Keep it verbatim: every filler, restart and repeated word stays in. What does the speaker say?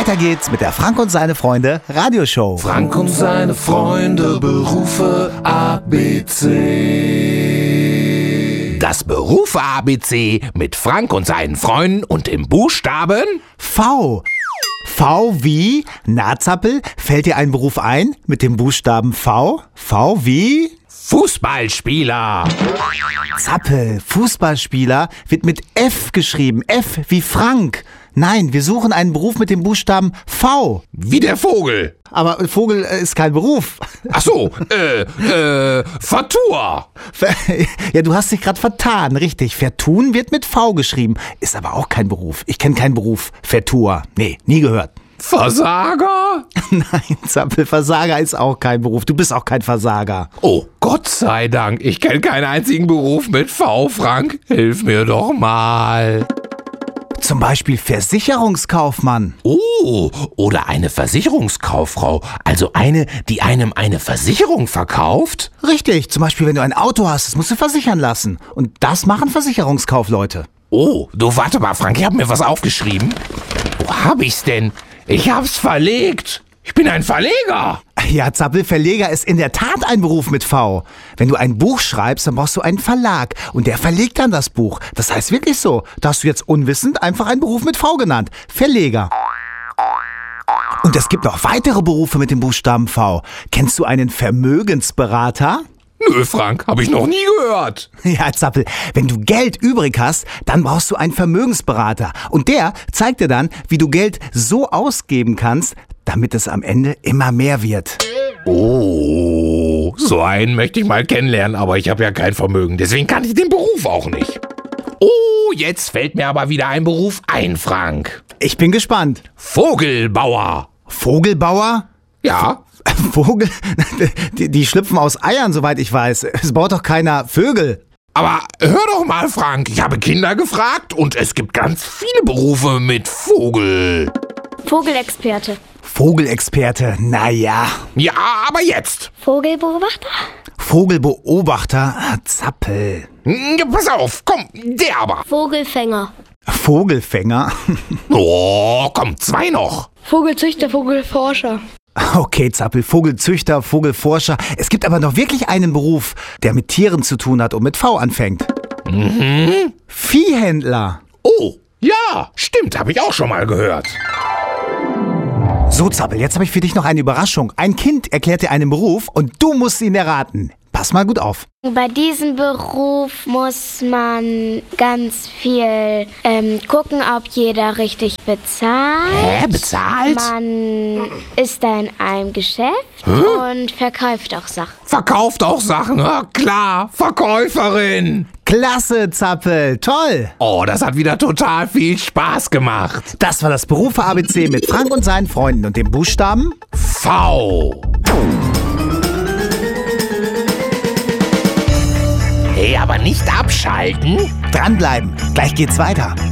Weiter geht's mit der Frank und seine Freunde Radioshow. Frank und seine Freunde, Berufe A B C. Das Berufe A B C mit Frank und seinen Freunden und dem Buchstaben V. V wie? Na, Zappel, fällt dir ein Beruf ein mit dem Buchstaben V? V wie? Fußballspieler. Zappel, Fußballspieler wird mit F geschrieben. F wie Frank. Nein, wir suchen einen Beruf mit dem Buchstaben V. Wie der Vogel. Aber Vogel ist kein Beruf. Ach so, äh, äh, Vertur. Ja, du hast dich gerade vertan, richtig. Vertun wird mit V geschrieben. Ist aber auch kein Beruf. Ich kenne keinen Beruf. Vertur. Nee, nie gehört. Versager? Nein, Zappel, Versager ist auch kein Beruf. Du bist auch kein Versager. Oh, Gott sei Dank. Ich kenne keinen einzigen Beruf mit V, Frank. Hilf mir doch mal. Zum Beispiel Versicherungskaufmann. Oh, oder eine Versicherungskauffrau. Also eine, die einem eine Versicherung verkauft? Richtig, zum Beispiel wenn du ein Auto hast, das musst du versichern lassen. Und das machen Versicherungskaufleute. Oh, du warte mal, Frank, ich habe mir was aufgeschrieben. Wo hab ich's denn? Ich hab's verlegt. Ich bin ein Verleger. Ja, Zappel, Verleger ist in der Tat ein Beruf mit V. Wenn du ein Buch schreibst, dann brauchst du einen Verlag und der verlegt dann das Buch. Das heißt wirklich so. Da hast du jetzt unwissend einfach einen Beruf mit V genannt. Verleger. Und es gibt noch weitere Berufe mit dem Buchstaben V. Kennst du einen Vermögensberater? Nö, Frank, habe ich noch nie gehört. Ja, Zappel, wenn du Geld übrig hast, dann brauchst du einen Vermögensberater. Und der zeigt dir dann, wie du Geld so ausgeben kannst, damit es am Ende immer mehr wird. Oh, so einen möchte ich mal kennenlernen, aber ich habe ja kein Vermögen, deswegen kann ich den Beruf auch nicht. Oh, jetzt fällt mir aber wieder ein Beruf ein, Frank. Ich bin gespannt. Vogelbauer. Vogelbauer? Ja. Vogel? Die, die schlüpfen aus Eiern, soweit ich weiß. Es baut doch keiner Vögel. Aber hör doch mal, Frank, ich habe Kinder gefragt und es gibt ganz viele Berufe mit Vogel. Vogelexperte. Vogelexperte, naja. Ja, aber jetzt. Vogelbeobachter? Vogelbeobachter, Zappel. Ja, pass auf, komm, der aber. Vogelfänger. Vogelfänger? Oh, komm, zwei noch. Vogelzüchter, Vogelforscher. Okay, Zappel, Vogelzüchter, Vogelforscher. Es gibt aber noch wirklich einen Beruf, der mit Tieren zu tun hat und mit V anfängt. Mhm. Viehhändler. Oh, ja, stimmt, habe ich auch schon mal gehört. So, Zappel, jetzt habe ich für dich noch eine Überraschung. Ein Kind erklärt dir einen Beruf und du musst ihn erraten. Pass mal gut auf. Bei diesem Beruf muss man ganz viel ähm, gucken, ob jeder richtig bezahlt. Hä, bezahlt? Man ist da in einem Geschäft Hä? und verkauft auch Sachen. Verkauft auch Sachen, ja klar, Verkäuferin. Klasse, Zappel, toll. Oh, das hat wieder total viel Spaß gemacht. Das war das Berufe A B C mit Frank und seinen Freunden und dem Buchstaben V. Hey, aber nicht abschalten. Dranbleiben, gleich geht's weiter.